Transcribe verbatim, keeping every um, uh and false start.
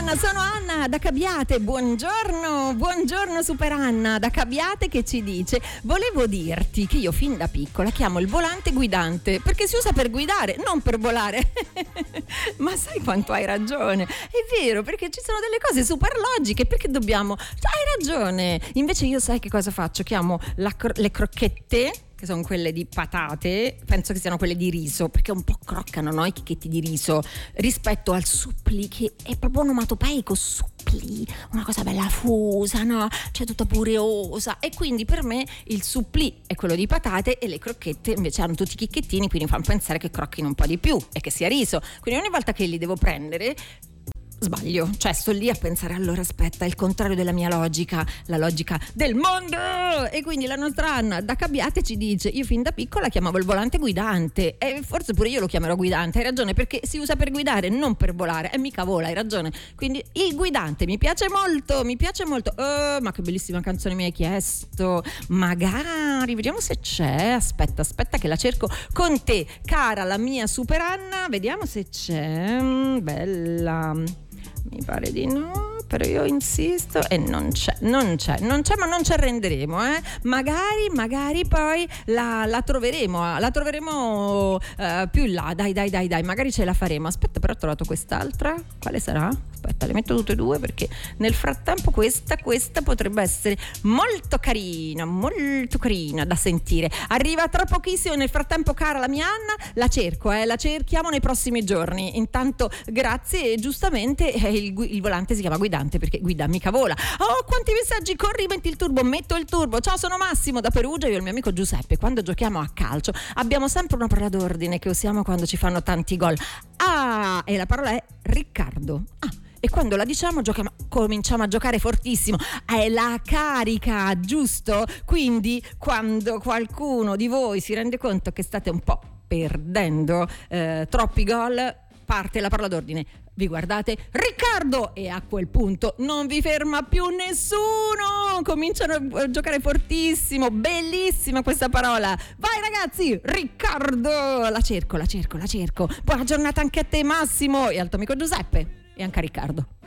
Anna, sono Anna da Cabiate, buongiorno, buongiorno Super Anna da Cabiate che ci dice: volevo dirti che io fin da piccola chiamo il volante guidante perché si usa per guidare, non per volare. Ma sai quanto hai ragione, è vero, perché ci sono delle cose super logiche, perché dobbiamo, hai ragione. Invece io sai che cosa faccio? Chiamo la, le crocchette, che sono quelle di patate, penso che siano quelle di riso, perché un po' croccano, no? I chicchetti di riso, rispetto al supplì, che è proprio onomatopeico, supplì, una cosa bella fusa, no? Cioè tutta pureosa, e quindi per me il supplì è quello di patate e le crocchette invece hanno tutti i chicchettini, quindi fanno pensare che crocchino un po' di più e che sia riso. Quindi ogni volta che li devo prendere sbaglio, cioè sto lì a pensare, allora aspetta, è il contrario della mia logica, la logica del mondo. E quindi la nostra Anna da Cabiate ci dice: io fin da piccola chiamavo il volante guidante, e forse pure io lo chiamerò guidante. Hai ragione, perché si usa per guidare, non per volare, e mica vola, hai ragione. Quindi il guidante mi piace molto, mi piace molto. Oh, ma che bellissima canzone mi hai chiesto, magari vediamo se c'è, aspetta aspetta che la cerco con te, cara la mia Super Anna, vediamo se c'è. Bella, mi pare di no, però io insisto e non c'è, non c'è, non c'è, ma non ci arrenderemo, eh? Magari, magari poi la, la troveremo, la troveremo uh, più in là, dai, dai, dai, dai, magari ce la faremo. Aspetta, però ho trovato quest'altra, quale sarà? Aspetta, le metto tutte e due perché nel frattempo questa, questa potrebbe essere molto carina, molto carina da sentire. Arriva tra pochissimo, nel frattempo, cara la mia Anna, la cerco, eh, la cerchiamo nei prossimi giorni. Intanto, grazie, e giustamente eh, il, il volante si chiama guidante perché guida mica vola. Oh, quanti messaggi, corri, metti il turbo, metto il turbo. Ciao, sono Massimo da Perugia, io e il mio amico Giuseppe, quando giochiamo a calcio abbiamo sempre una parola d'ordine che usiamo quando ci fanno tanti gol. Ah, e la parola è Riccardo. Ah, e quando la diciamo giochiamo, cominciamo a giocare fortissimo, è la carica, giusto? Quindi quando qualcuno di voi si rende conto che state un po' perdendo eh, troppi gol, parte la parola d'ordine, vi guardate Riccardo e a quel punto non vi ferma più nessuno, cominciano a giocare fortissimo. Bellissima questa parola, vai ragazzi, Riccardo, la cerco, la cerco, la cerco. Buona giornata anche a te Massimo e al tuo amico Giuseppe e anche a Riccardo.